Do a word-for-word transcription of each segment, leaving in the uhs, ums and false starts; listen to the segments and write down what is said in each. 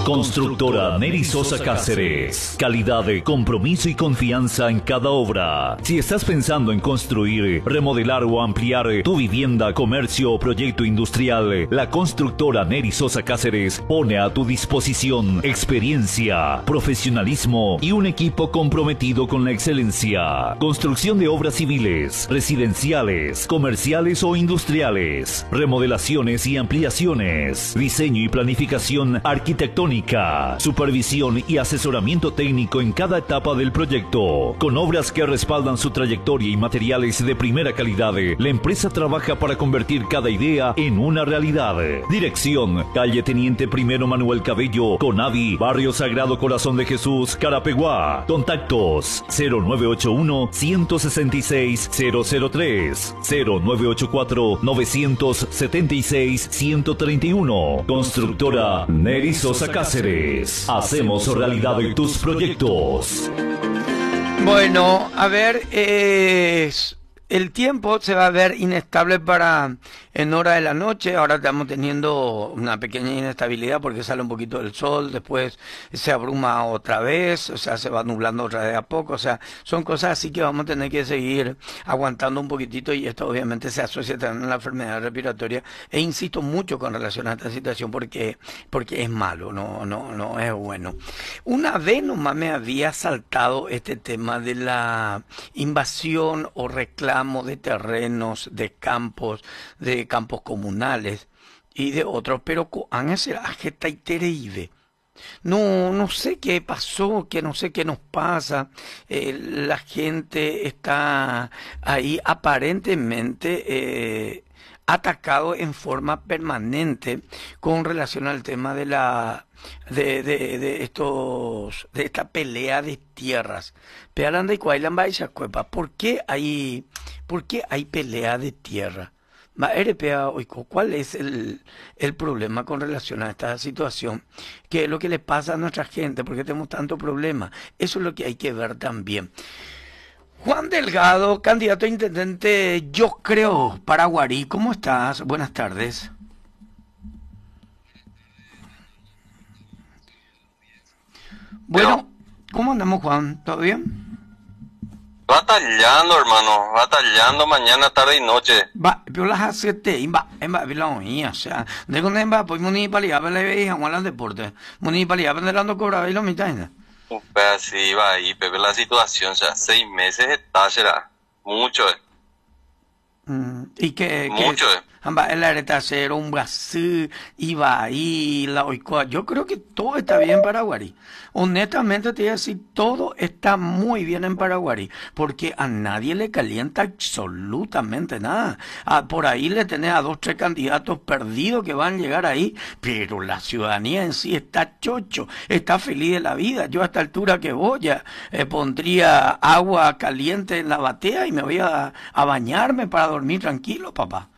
Constructora Neri Sosa Cáceres. Calidad, compromiso y confianza en cada obra. Si estás pensando en construir, remodelar o ampliar tu vivienda, comercio o proyecto industrial, la constructora Neri Sosa Cáceres pone a tu disposición experiencia, profesionalismo y un equipo comprometido con la excelencia. Construcción de obras civiles, residenciales, comerciales o industriales, remodelaciones y ampliaciones, diseño y planificación arquitectónica, supervisión y asesoramiento técnico en cada etapa del proyecto. Con obras que respaldan su trayectoria y materiales de primera calidad, la empresa trabaja para convertir cada idea en una realidad. Dirección: calle Teniente Primero Manuel Cabello, Conavi, Barrio Sagrado Corazón de Jesús, Carapeguá. Contactos: cero nueve ocho uno, uno seis seis, cero cero tres, cero nueve ocho cuatro, nueve siete seis, uno tres uno. Constructora Neri Sosa Cáceres. Hacemos realidad tus proyectos. Bueno, a ver, eh, el tiempo se va a ver inestable para en hora de la noche. Ahora estamos teniendo una pequeña inestabilidad porque sale un poquito el sol, después se abruma otra vez, o sea, se va nublando otra vez a poco. O sea, son cosas así que vamos a tener que seguir aguantando un poquitito, y esto obviamente se asocia también a la enfermedad respiratoria. E insisto mucho con relación a esta situación porque, porque es malo, no, no, no es bueno. Una vez nomás me había saltado este tema de la invasión o reclamo de terrenos, de campos, de campos comunales y de otros, pero han ese ageta y tereive. No, no sé qué pasó, que no sé qué nos pasa. Eh, la gente está ahí aparentemente eh, atacado en forma permanente con relación al tema de la de, de, de estos de esta pelea de tierras. Pealanda y Cuailamba y Chacuepa. ¿Por qué hay por qué hay pelea de tierra? ¿Cuál es el, el problema con relación a esta situación? ¿Qué es lo que le pasa a nuestra gente? ¿Por qué tenemos tanto problema? Eso es lo que hay que ver también. Juan Delgado, candidato a intendente, yo creo, Paraguarí. ¿Cómo estás? Buenas tardes. Bueno, ¿cómo andamos, Juan? ¿Todo bien? Batallando, hermano, batallando mañana, tarde y noche. Va, yo las acepté, va, va, la oía, o sea, de con va, pues municipalidad, le veía Juan al deporte, municipalidad, de la cobraba y lo mitad. Un pedazo iba ahí, Pepe, la situación, ya seis meses está, será, mucho, eh. Mm, y que, mucho, que, eh. El aretacero, un Brasil, iba ahí, la oicoa. Yo creo que todo está bien en Paraguay. Honestamente te voy a decir, todo está muy bien en Paraguay, porque a nadie le calienta absolutamente nada. Ah, por ahí le tenés a dos, tres candidatos perdidos que van a llegar ahí, pero la ciudadanía en sí está chocho, está feliz de la vida. Yo a esta altura que voy ya eh, pondría agua caliente en la batea y me voy a, a bañarme para dormir tranquilo, papá.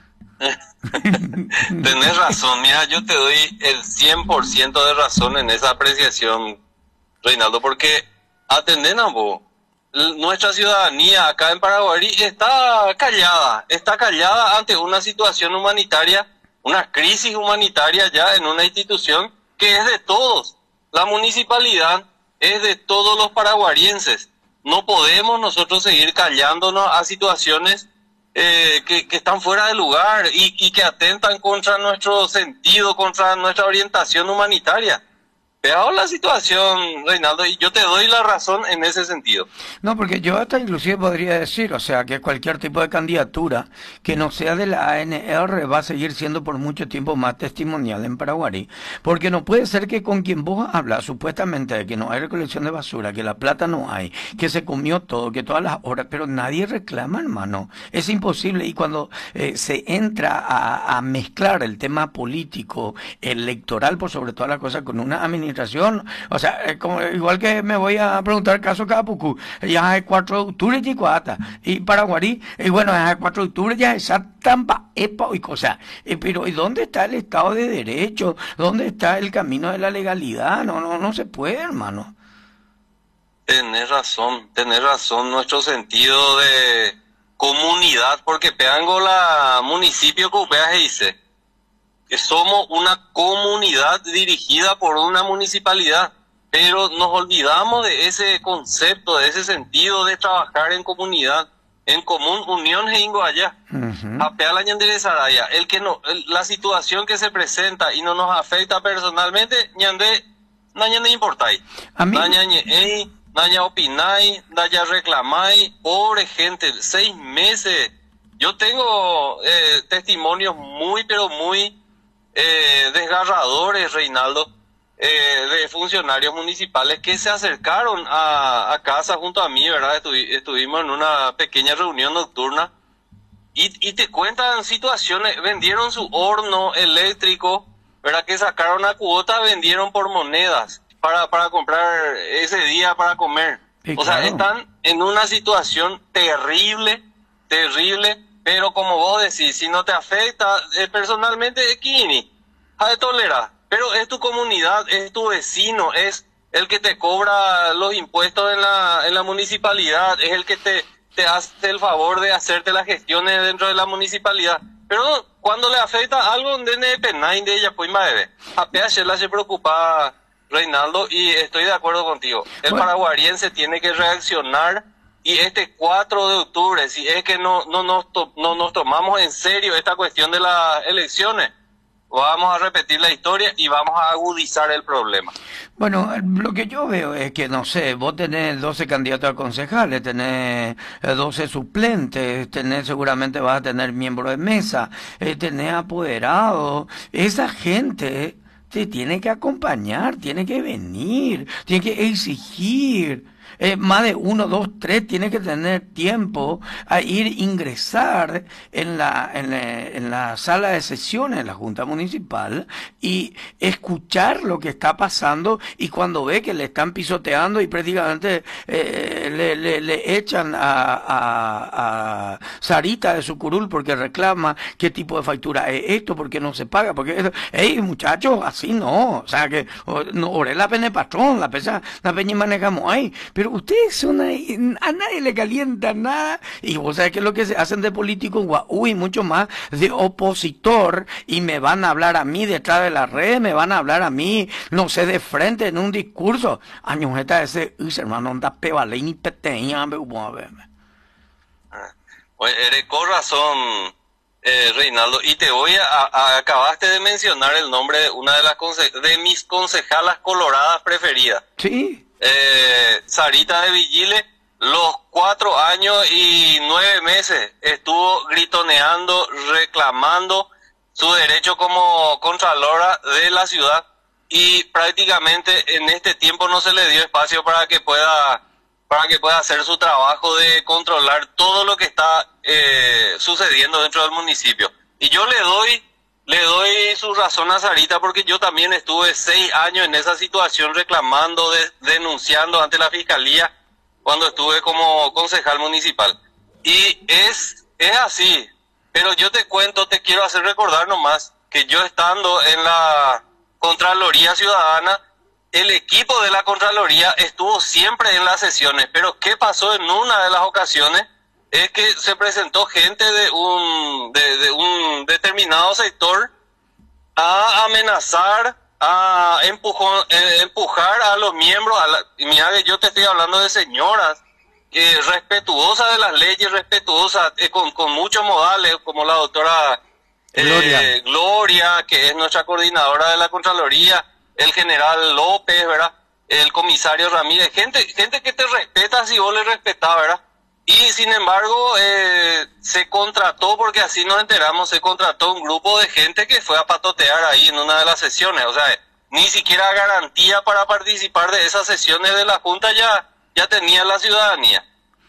Tenés razón, mira, yo te doy el cien por ciento de razón en esa apreciación, Reinaldo, porque atendemos, vos, nuestra ciudadanía acá en Paraguay está callada, está callada ante una situación humanitaria, una crisis humanitaria ya en una institución que es de todos. La municipalidad es de todos los paraguarienses. No podemos nosotros seguir callándonos a situaciones Eh, que, que están fuera de lugar y, y que atentan contra nuestro sentido, contra nuestra orientación humanitaria. Veamos la situación, Reinaldo, y yo te doy la razón en ese sentido. No, porque yo hasta inclusive podría decir, o sea, que cualquier tipo de candidatura que no sea de la A N R va a seguir siendo por mucho tiempo más testimonial en Paraguay. Porque no puede ser que con quien vos hablas supuestamente de que no hay recolección de basura, que la plata no hay, que se comió todo, que todas las horas, pero nadie reclama, hermano. Es imposible. Y cuando eh, se entra a, a mezclar el tema político, electoral, por sobre todas las cosas, con una administración, o sea, como, igual que me voy a preguntar caso Capucu, ya es cuatro de octubre y Chicoata, y Paraguarí, y bueno, ya es cuatro de octubre ya es Tampa, Epa y cosas, eh, pero ¿y dónde está el Estado de Derecho? ¿Dónde está el camino de la legalidad? No, no, no se puede, hermano. Tenés razón, tenés razón, nuestro sentido de comunidad, porque Peango la municipio que dice, que somos una comunidad dirigida por una municipalidad, pero nos olvidamos de ese concepto, de ese sentido de trabajar en comunidad, en común, unión e allá. Apea la ñandere Saraya, el que no, el, la situación que se presenta y no nos afecta personalmente, ñande, no ñande importáis. A mí... Naya opinai, naya reclamai, pobre gente, seis meses. Yo tengo eh, testimonios muy, pero muy eh, desgarradores, Reinaldo, eh, de funcionarios municipales que se acercaron a, a casa junto a mí, ¿verdad? Estuvi, estuvimos en una pequeña reunión nocturna y, y te cuentan situaciones, vendieron su horno eléctrico, ¿verdad? Que sacaron a cuota, vendieron por monedas. Para, para comprar ese día para comer. Sí, o claro. sea, están en una situación terrible, terrible, pero como vos decís, si no te afecta eh, personalmente, Kini, a tolerar. Pero es tu comunidad, es tu vecino, es el que te cobra los impuestos en la, en la municipalidad, es el que te, te hace el favor de hacerte las gestiones dentro de la municipalidad. Pero cuando le afecta algo, de penai de ella, pues madre, a P H la se preocupa, Reinaldo, y estoy de acuerdo contigo. El bueno. paraguariense tiene que reaccionar, y este cuatro de octubre, si es que no, no, nos, to, no nos tomamos en serio esta cuestión de las elecciones, vamos a repetir la historia y vamos a agudizar el problema. Bueno, lo que yo veo es que, no sé, vos tenés doce candidatos a concejales, tenés doce suplentes, tenés, seguramente vas a tener miembros de mesa, eh, tenés apoderados, esa gente te tiene que acompañar, tiene que venir, tiene que exigir. Eh, más de uno, dos, tres, tiene que tener tiempo a ir ingresar en la, en la, en la sala de sesiones de la Junta Municipal y escuchar lo que está pasando, y cuando ve que le están pisoteando y prácticamente eh, le, le, le echan a, a, a Sarita de su curul porque reclama qué tipo de factura es esto, porque no se paga, porque, hey muchachos, así no, o sea que, no, oré la pene patrón, la pesa, la peña manejamos ahí, pero ustedes son ahí, a nadie le calienta nada, y vos sabés que es lo que se hacen de político en Guau y mucho más de opositor, y me van a hablar a mí detrás de la red, me van a hablar a mí, no sé, de frente en un discurso. Años esta ese, uy, hermano, anda pebale y ni peteña, vamos a verme. Oye, eres con razón, eh, Reinaldo, y te voy a, a, acabaste de mencionar el nombre de una de las conse de mis concejalas coloradas preferidas. Sí. Eh, Sarita de Vigile, los cuatro años y nueve meses estuvo gritoneando, reclamando su derecho como contralora de la ciudad, y prácticamente en este tiempo no se le dio espacio para que pueda para que pueda hacer su trabajo de controlar todo lo que está eh, sucediendo dentro del municipio. Y yo le doy Le doy su razón a Sarita, porque yo también estuve seis años en esa situación reclamando, de, denunciando ante la fiscalía cuando estuve como concejal municipal. Y es, es así, pero yo te cuento, te quiero hacer recordar nomás que yo estando en la Contraloría Ciudadana, el equipo de la Contraloría estuvo siempre en las sesiones, pero ¿qué pasó en una de las ocasiones? Es que se presentó gente de un de, de un determinado sector a amenazar, a empujón, eh, empujar a los miembros. A la, mira que yo te estoy hablando de señoras eh, respetuosas de las leyes, respetuosas, eh, con, con muchos modales, como la doctora eh, Gloria. Gloria, que es nuestra coordinadora de la Contraloría, el general López, ¿verdad? El comisario Ramírez, gente, gente que te respeta si vos le respetás, ¿verdad? Y sin embargo, eh, se contrató, porque así nos enteramos, se contrató un grupo de gente que fue a patotear ahí en una de las sesiones. O sea, ni siquiera garantía para participar de esas sesiones de la Junta ya, ya tenía la ciudadanía.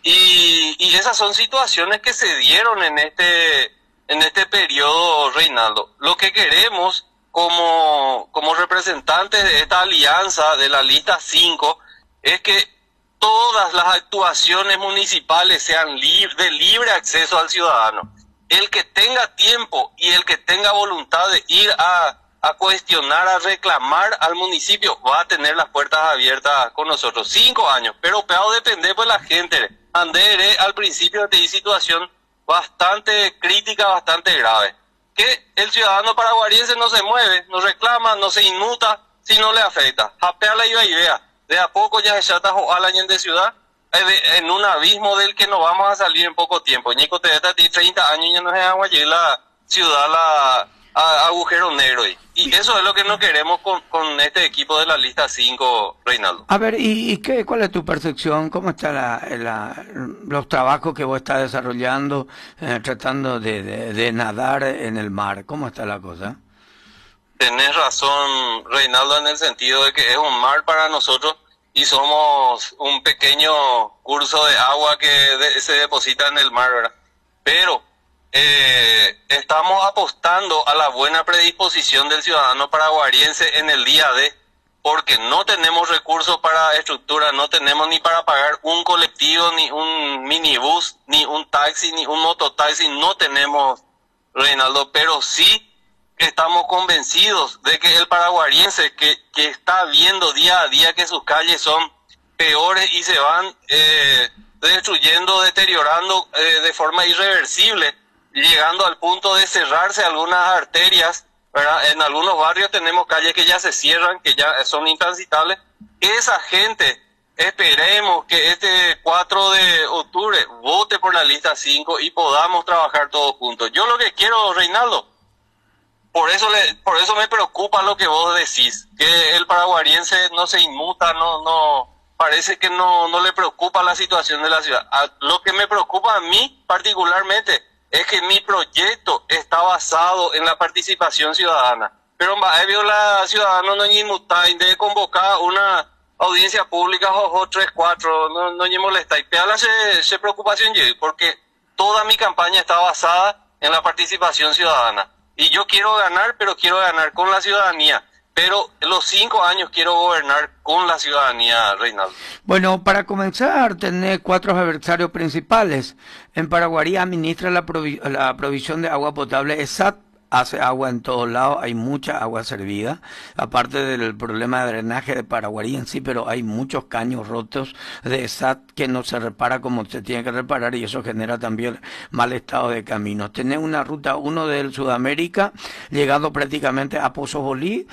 Y, y esas son situaciones que se dieron en este, en este periodo, Reinaldo. Lo que queremos como, como representantes de esta alianza de la lista cinco es que todas las actuaciones municipales sean lib- de libre acceso al ciudadano. El que tenga tiempo y el que tenga voluntad de ir a, a cuestionar, a reclamar al municipio, va a tener las puertas abiertas con nosotros. Cinco años, pero peor depende pues la gente. Andere, al principio te di situación bastante crítica, bastante grave. que el ciudadano paraguariense no se mueve, no reclama, no se inmuta, si no le afecta. Japea la iba y vea, de a poco ya se chata o al año de ciudad, en un abismo del que no vamos a salir en poco tiempo. Ñico te da treinta años y ya no se agua y la ciudad la a, agujero negro. Y, y eso es lo que no queremos con, con este equipo de la lista cinco, Reinaldo. A ver, ¿y, y qué, cuál es tu percepción? ¿Cómo están la, la, los trabajos que vos estás desarrollando, eh, tratando de, de, de nadar en el mar? ¿Cómo está la cosa? Tenés razón, Reinaldo, en el sentido de que es un mar para nosotros y somos un pequeño curso de agua que de, se deposita en el mar, ¿verdad? Pero eh, estamos apostando a la buena predisposición del ciudadano paraguariense en el día de, porque no tenemos recursos para estructura, no tenemos ni para pagar un colectivo, ni un minibús, ni un taxi, ni un mototaxi, no tenemos, Reinaldo, pero sí estamos convencidos de que el paraguariense que, que está viendo día a día que sus calles son peores y se van eh, destruyendo, deteriorando eh, de forma irreversible, llegando al punto de cerrarse algunas arterias, ¿verdad? En algunos barrios tenemos calles que ya se cierran, que ya son intransitables. Esa gente, esperemos que este cuatro de octubre vote por la lista cinco y podamos trabajar todos juntos. Yo lo que quiero, Reinaldo, Por eso le, por eso me preocupa lo que vos decís, que el paraguariense no se inmuta, no, no, parece que no, no le preocupa la situación de la ciudad. A, lo que me preocupa a mí particularmente es que mi proyecto está basado en la participación ciudadana. Pero en la ciudadana no inmuta, de convocar una audiencia pública o tres, cuatro, no, no me molesta. Y peala se, se preocupación yo, porque toda mi campaña está basada en la participación ciudadana. Y yo quiero ganar, pero quiero ganar con la ciudadanía. Pero los cinco años quiero gobernar con la ciudadanía, Reinaldo. Bueno, para comenzar, tenés cuatro adversarios principales. En Paraguarí administra la, provi la provisión de agua potable ESAT. Hace agua en todos lados, hay mucha agua servida, aparte del problema de drenaje de Paraguarí en sí, pero hay muchos caños rotos de ESAT que no se repara como se tiene que reparar y eso genera también mal estado de caminos. Tenés una ruta uno del Sudamérica, llegando prácticamente a Pozo Bolí,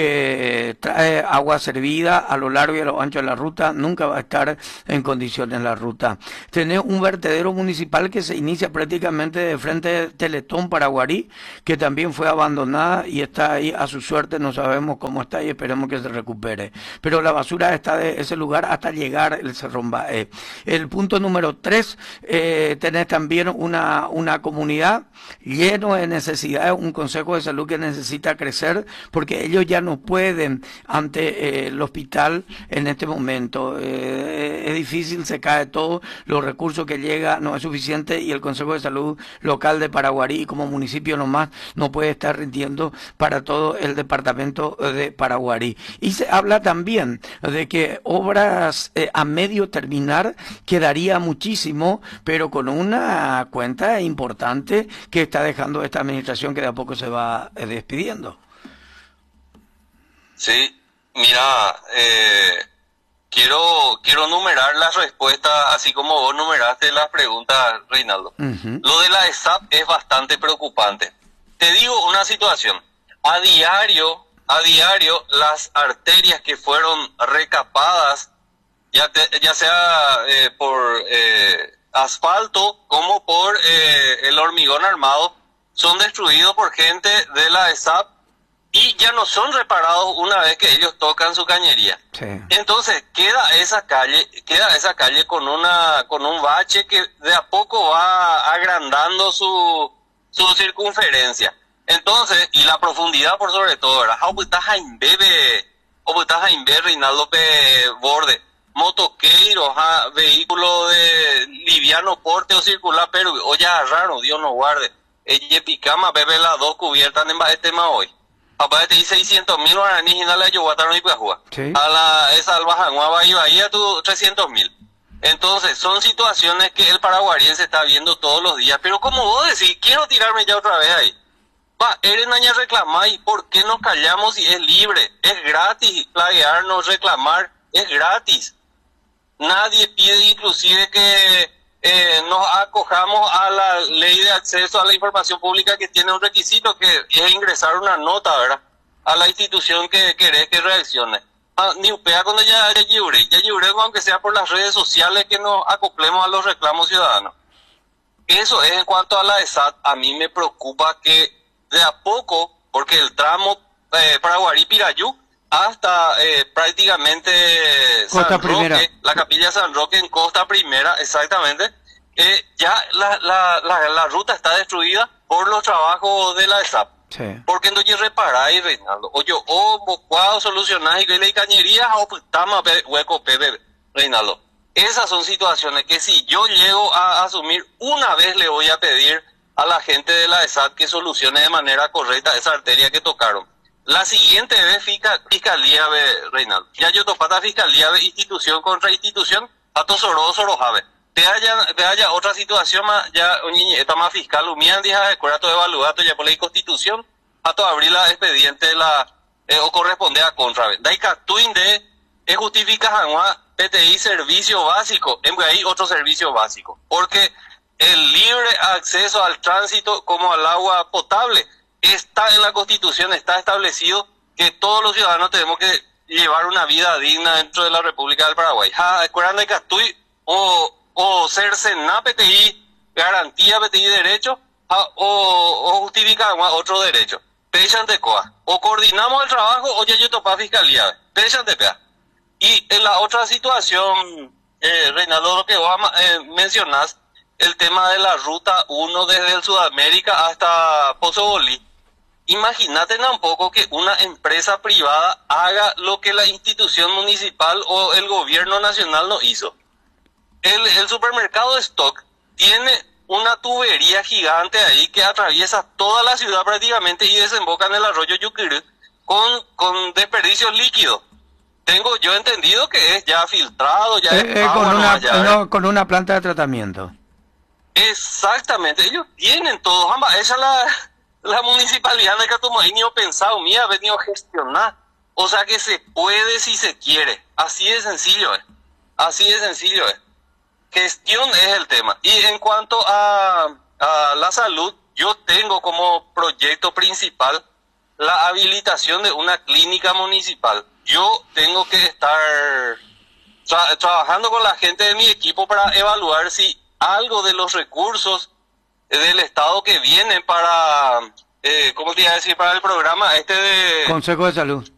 que trae agua servida a lo largo y a lo ancho de la ruta, nunca va a estar en condiciones la ruta. Tenés un vertedero municipal que se inicia prácticamente de frente de Teletón Paraguarí, que también También fue abandonada y está ahí a su suerte, no sabemos cómo está y esperemos que se recupere. Pero la basura está de ese lugar hasta llegar el Cerro Mbae. El punto número tres, eh, tenés también una, una comunidad lleno de necesidades, un consejo de salud que necesita crecer porque ellos ya no pueden ante eh, el hospital en este momento. Eh, es difícil, se cae todo, los recursos que llega no es suficiente y el consejo de salud local de Paraguarí como municipio nomás no puede estar rindiendo para todo el departamento de Paraguarí. Y se habla también de que obras eh, a medio terminar quedaría muchísimo, pero con una cuenta importante que está dejando esta administración que de a poco se va eh, despidiendo. Sí, mira, eh, quiero quiero numerar las respuestas, así como vos numeraste las preguntas, Reinaldo. Uh-huh. Lo de la ESAP es bastante preocupante. Te digo una situación, a diario, a diario, las arterias que fueron recapadas, ya, te, ya sea eh, por eh, asfalto como por eh, el hormigón armado, son destruidos por gente de la ESAP y ya no son reparados una vez que ellos tocan su cañería. Sí. Entonces queda esa calle, queda esa calle con una, con un bache que de a poco va agrandando su su circunferencia. Entonces, y la profundidad por sobre todo, ¿verdad? Reinaldo P. Borde, motoqueiros, vehículo de liviano porte o circular, pero oye, raro, Dios nos guarde. Ella picama, bebe las dos cubiertas en el tema hoy. Aparte, te dice seiscientos mil guaraníes y no le ayudó a estar sí. A la, esa albajanguaba y bahía, tú trescientos mil. Entonces, son situaciones que el paraguariense está viendo todos los días. Pero como vos decís, quiero tirarme ya otra vez ahí. Va, eres naña reclamar y ¿por qué nos callamos si es libre? Es gratis plaguearnos, reclamar, es gratis. Nadie pide inclusive que eh, nos acojamos a la ley de acceso a la información pública, que tiene un requisito que es ingresar una nota, ¿verdad?, a la institución que querés que reaccione. Ah, ni upea cuando ya ya lliure, ya lliure, aunque sea por las redes sociales, que nos acoplemos a los reclamos ciudadanos. Eso es en cuanto a la E S A T. A mí me preocupa que de a poco, porque el tramo eh, Paraguarí-Pirayú hasta eh, prácticamente Costa San Primera. Roque, la capilla San Roque en Costa Primera, exactamente, eh, ya la, la, la, la ruta está destruida por los trabajos de la E S A P. Sí. Porque no yo reparáis, Reinaldo. O yo, o bocuado solucionáis y que le cañerías o putama hueco pepe, Reinaldo. Esas son situaciones que si yo llego a asumir, una vez le voy a pedir a la gente de la E S A T que solucione de manera correcta esa arteria que tocaron. La siguiente vez fiscal, fiscalía, ve, Reinaldo. Ya yo topata fiscalía, ve, institución contra institución, a tosoro, sorojave. Te haya, te haya otra situación más, ya, esta más fiscal, humillan, dija, de cuerato de evaluato, ya por ley constitución, a to abrir la expediente, la, eh, o corresponde a contra, ve. Daika, tuin de, es justifica, janua, P T I servicio básico, en ahí otro servicio básico. Porque el libre acceso al tránsito como al agua potable está en la Constitución, está establecido que todos los ciudadanos tenemos que llevar una vida digna dentro de la República del Paraguay. Ja, acuerdan de que estoy, o, o ser sena P T I, garantía P T I derecho, ja, o, o justifica otro derecho. Pechan de coa. O coordinamos el trabajo, o ya yo topa fiscalía. Pechan de pea. Y en la otra situación, eh, Reinaldo, lo que vos eh, mencionás, el tema de la ruta uno desde el Sudamérica hasta Pozo Bolí. Imagínate tampoco que una empresa privada haga lo que la institución municipal o el gobierno nacional no hizo. El, el supermercado Stock tiene una tubería gigante ahí que atraviesa toda la ciudad prácticamente y desemboca en el arroyo Yuquirú con, con desperdicios líquidos. Tengo yo entendido que es ya filtrado, ya Eh, es eh, agua con, una, nomás ya, no, con una planta de tratamiento. Exactamente, ellos tienen todo, ambas, esa es la, la municipalidad de Catumaí ni ha pensado, mía, ha venido a gestionar. O sea que se puede si se quiere, así de sencillo es, así de sencillo es. Gestión es el tema. Y en cuanto a, a la salud, yo tengo como proyecto principal la habilitación de una clínica municipal. Yo tengo que estar tra trabajando con la gente de mi equipo para evaluar si algo de los recursos del Estado que vienen para, eh, ¿cómo te iba a decir? Para el programa este de... Consejo de Salud.